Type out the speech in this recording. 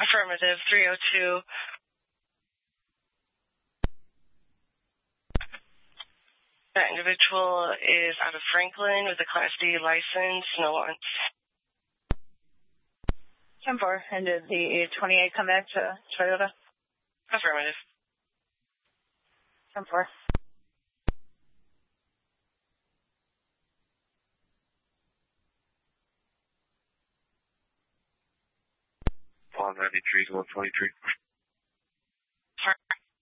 Affirmative, 302. That individual is out of Franklin with a Class D license, no warrants. 10-4, and did the 28 come back to Toyota? Affirmative. 10-4. 93 is 123.